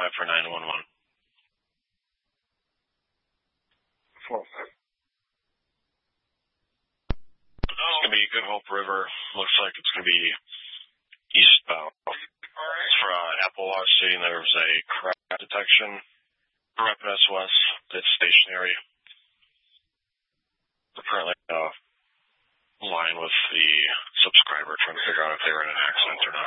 quiet for 911. It's going to be Good Hope River. Looks like it's going to be eastbound. For Apple Watch saying there was a crash detection. Rapid SOS. It's stationary. We're currently line with the subscriber trying to figure out if they were in an accident or not.